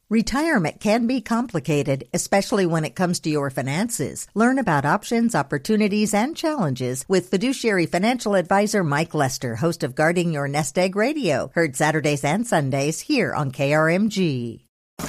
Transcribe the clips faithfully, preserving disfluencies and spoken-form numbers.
Retirement can be complicated, especially when it comes to your finances. Learn about options, opportunities, and challenges with fiduciary financial advisor Mike Lester, host of Guarding Your Nest Egg Radio, heard Saturdays and Sundays here on K R M G.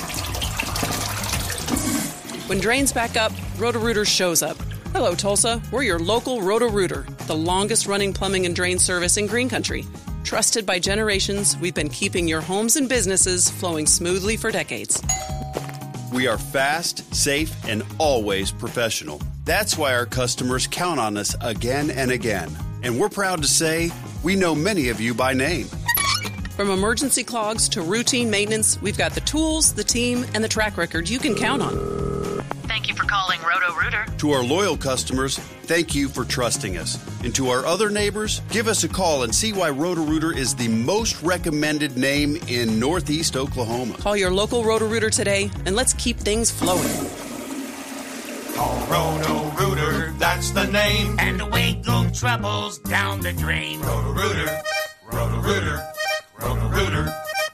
When drains back up, Roto-Rooter shows up. Hello, Tulsa. We're your local Roto-Rooter, the longest-running plumbing and drain service in Green Country. Trusted by generations, we've been keeping your homes and businesses flowing smoothly for decades. We are fast, safe, and always professional. That's why our customers count on us again and again. And we're proud to say we know many of you by name. From emergency clogs to routine maintenance, we've got the tools, the team, and the track record you can count on. Thank you for calling Roto-Rooter. To our loyal customers, thank you for trusting us. And to our other neighbors, give us a call and see why Roto-Rooter is the most recommended name in Northeast Oklahoma. Call your local Roto-Rooter today, and let's keep things flowing. Call Roto-Rooter, that's the name. And away go troubles down the drain. Roto-Rooter, Roto-Rooter, Roto-Rooter.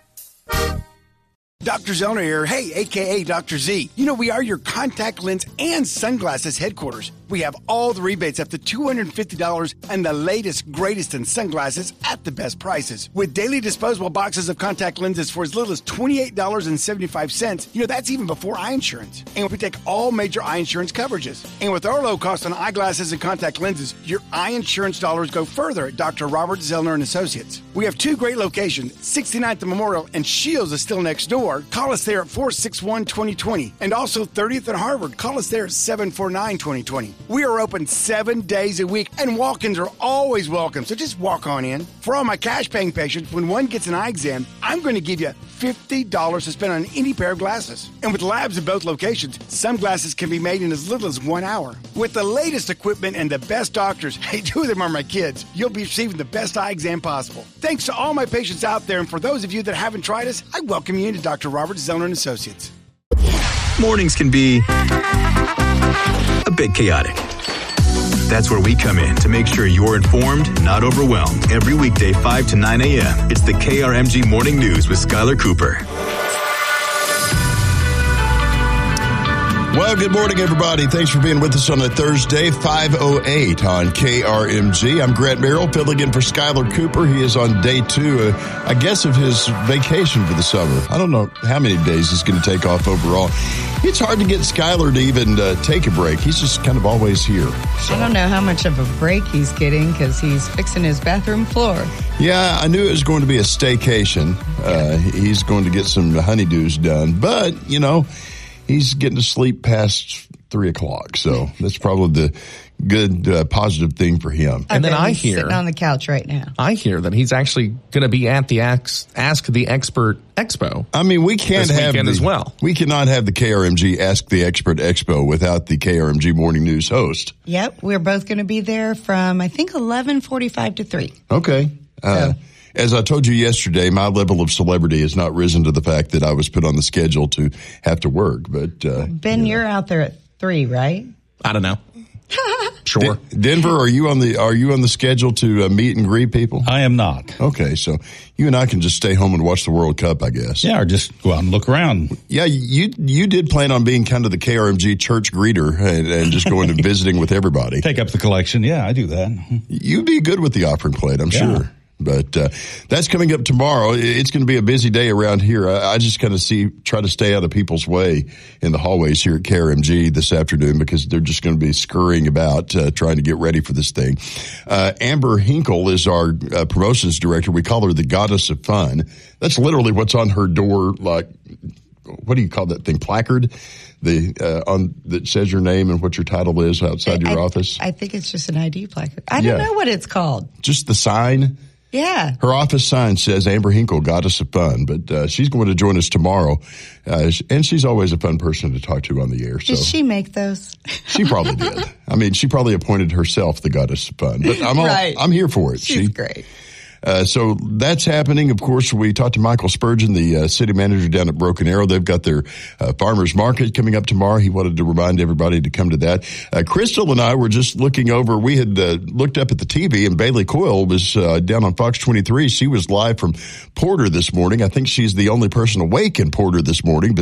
Doctor Zellner here. Hey, a k a. Doctor Z. You know, we are your contact lens and sunglasses headquarters. We have all the rebates up to two hundred fifty dollars and the latest, greatest in sunglasses at the best prices. With daily disposable boxes of contact lenses for as little as twenty-eight dollars and seventy-five cents, you know, that's even before eye insurance. And we take all major eye insurance coverages. And with our low cost on eyeglasses and contact lenses, your eye insurance dollars go further at Doctor Robert Zellner and Associates. We have two great locations, sixty-ninth and Memorial, and Shields is still next door. Call us there at four six one, two zero two zero. And also thirtieth and Harvard. Call us there at seven four nine, two zero two zero. We are open seven days a week, and walk-ins are always welcome, so just walk on in. For all my cash-paying patients, when one gets an eye exam, I'm going to give you fifty dollars to spend on any pair of glasses. And with labs in both locations, some glasses can be made in as little as one hour. With the latest equipment and the best doctors, hey, two of them are my kids, you'll be receiving the best eye exam possible. Thanks to all my patients out there, and for those of you that haven't tried us, I welcome you into Doctor Robert Zellner and Associates. Mornings can be a bit chaotic. That's where we come in to make sure you're informed, not overwhelmed. Every weekday, five to nine a.m., it's the K R M G Morning News with Skylar Cooper. Well, good morning, everybody. Thanks for being with us on a Thursday, five oh eight on K R M G. I'm Grant Merrill, filling in for Skylar Cooper. He is on day two, uh, I guess, of his vacation for the summer. I don't know how many days he's going to take off overall. It's hard to get Skylar to even uh, take a break. He's just kind of always here. So. I don't know how much of a break he's getting because he's fixing his bathroom floor. Yeah, I knew it was going to be a staycation. Uh, he's going to get some honeydews done. But, you know, he's getting to sleep past three o'clock. So that's probably the good, uh, positive thing for him. And then I hear sitting on the couch right now. I hear that he's actually going to be at the Ask, Ask the Expert Expo. I mean, we can't this have weekend the, as well. We cannot have the K R M G Ask the Expert Expo without the K R M G Morning News host. Yep, we're both going to be there from I think eleven forty-five to three. Okay. Uh, so. As I told you yesterday, my level of celebrity has not risen to the fact that I was put on the schedule to have to work. But uh, Ben, you know. You're out there at three, right? I don't know. Sure. D- Denver, are you on the are you on the schedule to uh, meet and greet people? I am not. Okay, so you and I can just stay home and watch the World Cup, I guess. Yeah, or just go out and look around. Yeah, you you did plan on being kind of the K R M G church greeter and, and just going and visiting with everybody. Take up the collection. Yeah, I do that. You'd be good with the offering plate, I'm yeah. sure. But uh, that's coming up tomorrow. It's going to be a busy day around here. I, I just kind of see, try to stay out of people's way in the hallways here at K R M G this afternoon because they're just going to be scurrying about uh, trying to get ready for this thing. Uh, Amber Hinkle is our uh, promotions director. We call her the Goddess of Fun. That's literally what's on her door, like, what do you call that thing, placard? The uh, on that says your name and what your title is outside I, your I, office? I think it's just an I D placard. I don't yeah. know what it's called. Just the sign? Yeah. Her office sign says Amber Hinkle, Goddess of Fun, but uh, she's going to join us tomorrow, uh, and she's always a fun person to talk to on the air. So. Did she make those? She probably did. I mean, she probably appointed herself the Goddess of Fun, but I'm all, right. I'm here for it. She's she, great. Uh, so that's happening. Of course, we talked to Michael Spurgeon, the uh, city manager down at Broken Arrow. They've got their uh, farmers market coming up tomorrow. He wanted to remind everybody to come to that. Uh, Crystal and I were just looking over. We had uh, looked up at the T V, and Bailey Coyle was uh, down on Fox twenty-three. She was live from Porter this morning. I think she's the only person awake in Porter this morning, but